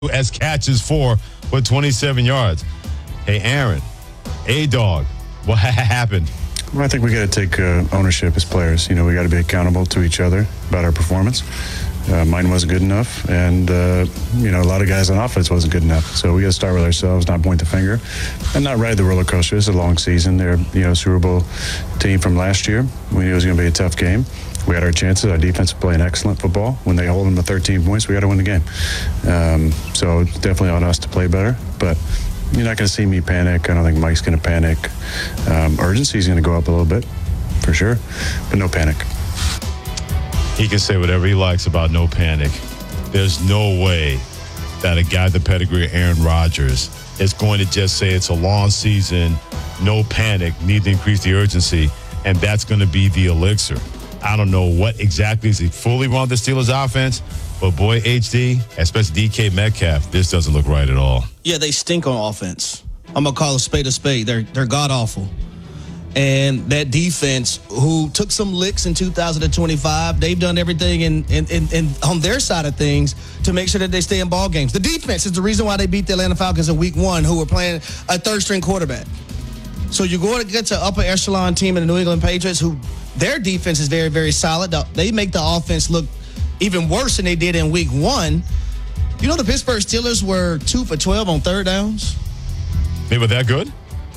as catches for 27 yards. Hey, Aaron, A-Dog, what happened? Well, I think we got to take ownership as players. You know, we got to be accountable to each other about our performance. Mine wasn't good enough, and a lot of guys on offense wasn't good enough. So we got to start with ourselves, not point the finger, and not ride the roller coaster. It's a long season. They're Super Bowl team from last year. We knew it was going to be a tough game. We had our chances. Our defense is playing excellent football. When they hold them to 13 points, we got to win the game. So it's definitely on us to play better, but you're not going to see me panic. I don't think Mike's going to panic. Urgency is going to go up a little bit, for sure, but no panic. He can say whatever he likes about no panic. There's no way that a guy the pedigree of Aaron Rodgers is going to just say it's a long season, no panic, need to increase the urgency, and that's going to be the elixir. I don't know what exactly is he fully wrong with the Steelers offense, but boy, HD, especially DK Metcalf, this doesn't look right at all. Yeah, they stink on offense. I'm going to call a spade a spade. They're god-awful. And that defense, who took some licks in 2025, they've done everything in on their side of things to make sure that they stay in ball games. The defense is the reason why they beat the Atlanta Falcons in Week 1, who were playing a third-string quarterback. So you're going to get to upper echelon team in the New England Patriots, who their defense is very, very solid. They make the offense look even worse than they did in Week 1. You know the Pittsburgh Steelers were 2 for 12 on third downs? They were that good?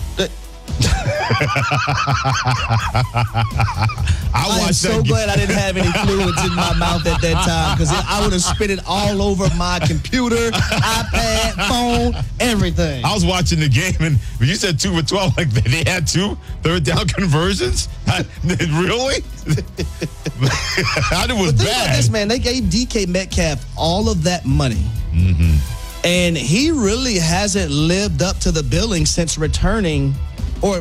I'm so glad I didn't have any fluids in my mouth at that time, because I would have spit it all over my computer, iPad, phone, everything. I was watching the game, and when you said 2 for 12, like they had 2 third down conversions? Really? I knew it was but think bad. about this, man. They gave DK Metcalf all of that money. Mm-hmm. And he really hasn't lived up to the billing since returning or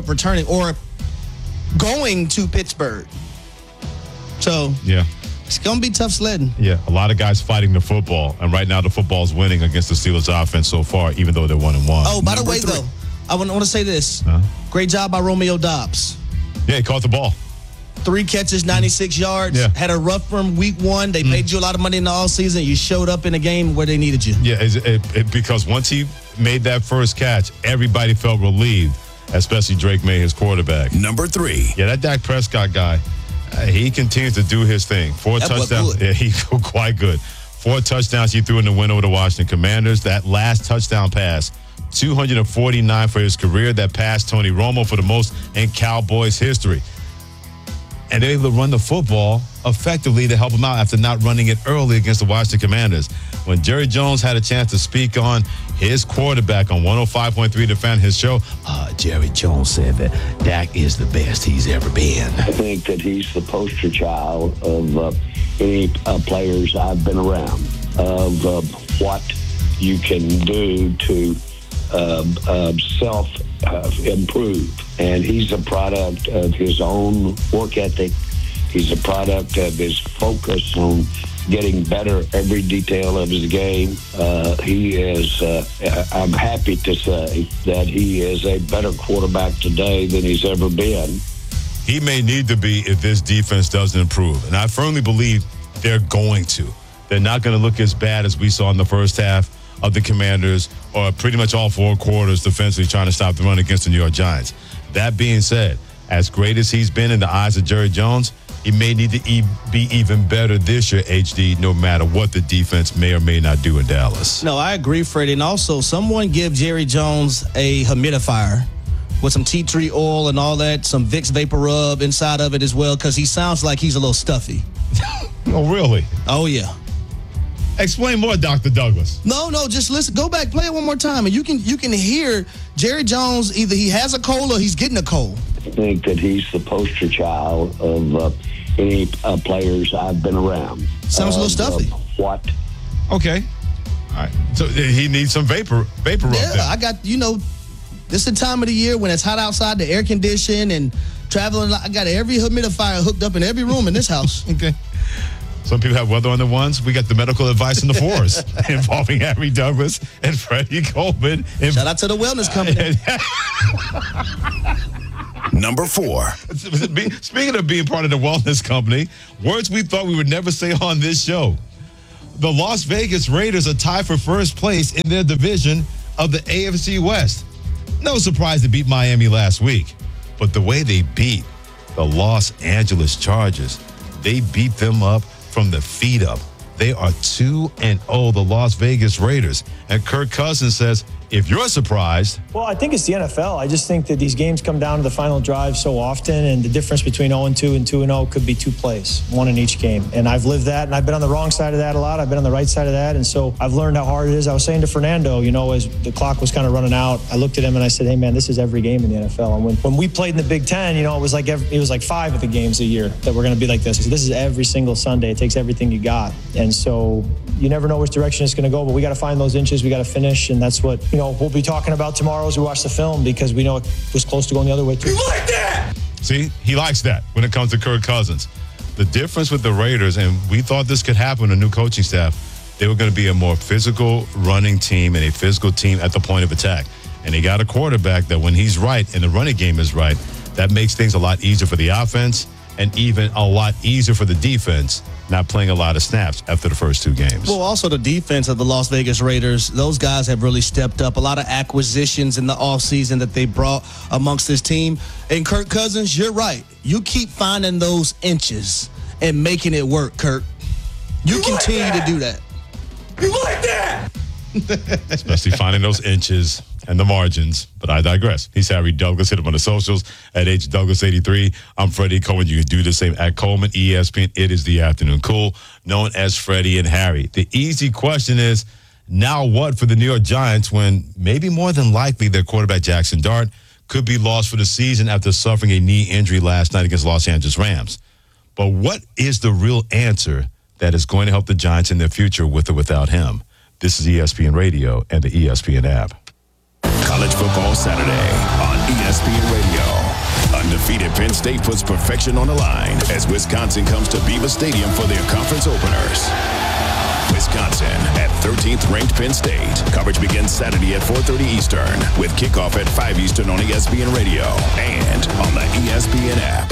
going to Pittsburgh. So yeah, it's going to be tough sledding. Yeah, a lot of guys fighting the football, and right now the football's winning against the Steelers offense so far, even though they're 1-1. Oh, by the way, though, I want to say this. Great job by Romeo Doubs. Yeah, he caught the ball. 3 catches, 96 yards. Yeah. Had a rough from Week 1. They paid you a lot of money in the offseason. You showed up in a game where they needed you. Yeah, because once he made that first catch, everybody felt relieved, especially Drake May, his quarterback. Number 3. Yeah, that Dak Prescott guy, he continues to do his thing. 4 touchdowns. Yeah, he's quite good. 4 touchdowns he threw in the win over the Washington Commanders. That last touchdown pass, 249 for his career. That passed Tony Romo for the most in Cowboys history. And they're able to run the football effectively to help him out after not running it early against the Washington Commanders. When Jerry Jones had a chance to speak on his quarterback on 105.3 to fan his show, Jerry Jones said that Dak is the best he's ever been. I think that he's the poster child of any players I've been around, of what you can do to self-improve. And he's a product of his own work ethic. He's a product of his focus on getting better every detail of his game. He is, I'm happy to say that he is a better quarterback today than he's ever been. He may need to be if this defense doesn't improve. And I firmly believe they're going to. They're not going to look as bad as we saw in the first half of the Commanders, or pretty much all 4 quarters defensively trying to stop the run against the New York Giants. That being said, as great as he's been in the eyes of Jerry Jones, he may need to be even better this year, HD, no matter what the defense may or may not do in Dallas. No, I agree, Freddie. And also, someone give Jerry Jones a humidifier with some tea tree oil and all that, some Vicks Vapor Rub inside of it as well, because he sounds like he's a little stuffy. Oh, really? Oh, yeah. Explain more, Dr. Douglas. No, just listen. Go back, play it one more time, and you can hear Jerry Jones. Either he has a cold or he's getting a cold. I think that he's the poster child of any players I've been around. Sounds a little stuffy. What? Okay. All right. So he needs some vapor rub. Yeah, then. I got, this is the time of the year when it's hot outside, the air conditioning and traveling. I got every humidifier hooked up in every room in this house. Okay. Some people have weather on the 1s. We got the medical advice in the 4s involving Harry Douglas and Freddie Coleman. Shout out to the wellness company. Number 4. Speaking of being part of the wellness company, words we thought we would never say on this show. The Las Vegas Raiders are tied for first place in their division of the AFC West. No surprise to beat Miami last week, but the way they beat the Los Angeles Chargers, they beat them up from the feet up. They are 2-0, the Las Vegas Raiders. And Kirk Cousins says, if you're surprised. Well, I think it's the NFL. I just think that these games come down to the final drive so often, and the difference between 0-2 and 2-0 could be 2 plays, 1 in each game. And I've lived that, and I've been on the wrong side of that a lot. I've been on the right side of that, and so I've learned how hard it is. I was saying to Fernando, as the clock was kind of running out, I looked at him and I said, hey, man, this is every game in the NFL. And when we played in the Big Ten, it was like 5 of the games a year that were going to be like this. So this is every single Sunday. It takes everything you got. And so you never know which direction it's going to go, but we got to find those inches. We got to finish, and that's what, we'll be talking about tomorrow as we watch the film, because we know it was close to going the other way too. You like that? See, he likes that when it comes to Kirk Cousins. The difference with the Raiders, and we thought this could happen, a new coaching staff, they were going to be a more physical running team and a physical team at the point of attack. And they got a quarterback that when he's right and the running game is right, that makes things a lot easier for the offense and even a lot easier for the defense, not playing a lot of snaps after the first 2 games. Well, also the defense of the Las Vegas Raiders, those guys have really stepped up. A lot of acquisitions in the offseason that they brought amongst this team. And Kirk Cousins, you're right. You keep finding those inches and making it work, Kirk. You continue to do that. You like that? Especially finding those inches and the margins, but I digress. He's Harry Douglas. Hit him on the socials at HDouglas83. I'm Freddie Coleman. You can do the same at Coleman ESPN. It is the Afternoon Cool, known as Freddie and Harry. The easy question is, now what for the New York Giants when maybe more than likely their quarterback Jackson Dart could be lost for the season after suffering a knee injury last night against Los Angeles Rams? But what is the real answer that is going to help the Giants in their future with or without him? This is ESPN Radio and the ESPN app. College football Saturday on ESPN Radio. Undefeated Penn State puts perfection on the line as Wisconsin comes to Beaver Stadium for their conference openers. Wisconsin at 13th ranked Penn State. Coverage begins Saturday at 4:30 Eastern with kickoff at 5 Eastern on ESPN Radio and on the ESPN app.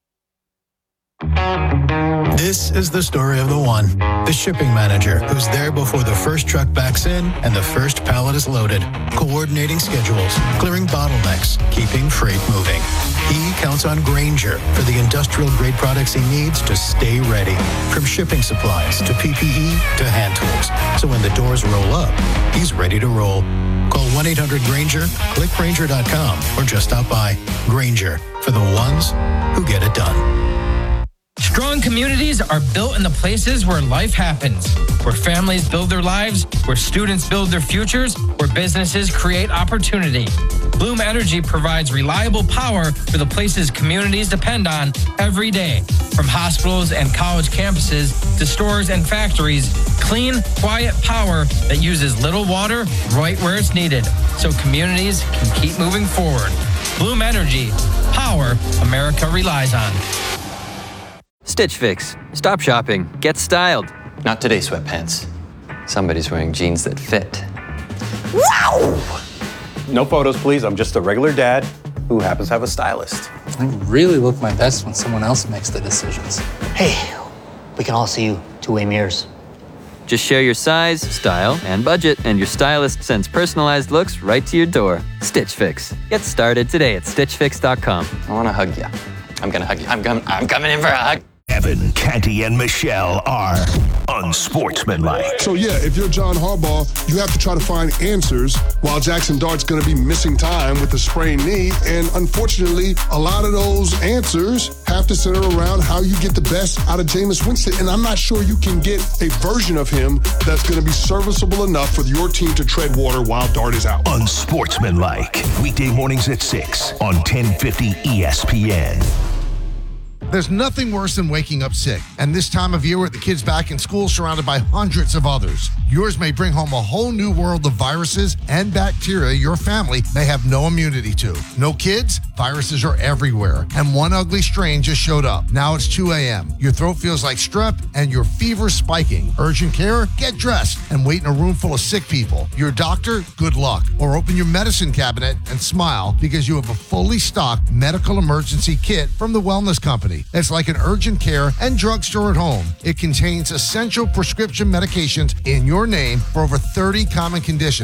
This is the story of the one, the shipping manager, who's there before the first truck backs in and the first pallet is loaded, coordinating schedules, clearing bottlenecks, keeping freight moving. He counts on Grainger for the industrial-grade products he needs to stay ready, from shipping supplies to PPE to hand tools. So when the doors roll up, he's ready to roll. Call 1-800-GRAINGER, click Grainger.com, or just stop by. Grainger, for the ones who get it done. Strong communities are built in the places where life happens, where families build their lives, where students build their futures, where businesses create opportunity. Bloom Energy provides reliable power for the places communities depend on every day. From hospitals and college campuses to stores and factories, clean, quiet power that uses little water right where it's needed, so communities can keep moving forward. Bloom Energy, power America relies on. Stitch Fix. Stop shopping. Get styled. Not today, sweatpants. Somebody's wearing jeans that fit. Wow! No photos, please. I'm just a regular dad who happens to have a stylist. I really look my best when someone else makes the decisions. Hey, we can all see you two-way mirrors. Just share your size, style, and budget, and your stylist sends personalized looks right to your door. Stitch Fix. Get started today at StitchFix.com. I want to hug you. I'm going to hug you. I'm coming in for a hug. Evan, Canty, and Michelle are unsportsmanlike. So, yeah, if you're John Harbaugh, you have to try to find answers while Jackson Dart's going to be missing time with a sprained knee. And unfortunately, a lot of those answers have to center around how you get the best out of Jameis Winston. And I'm not sure you can get a version of him that's going to be serviceable enough for your team to tread water while Dart is out. Unsportsmanlike. Weekday mornings at 6 on 1050 ESPN. There's nothing worse than waking up sick. And this time of year with the kids back in school surrounded by hundreds of others, yours may bring home a whole new world of viruses and bacteria your family may have no immunity to. No kids? Viruses are everywhere. And one ugly strain just showed up. Now it's 2 a.m. Your throat feels like strep and your fever's spiking. Urgent care? Get dressed and wait in a room full of sick people. Your doctor? Good luck. Or open your medicine cabinet and smile because you have a fully stocked medical emergency kit from the Wellness Company. pharmacy. It's like an urgent care and drugstore at home. It contains essential prescription medications in your name for over 30 common conditions.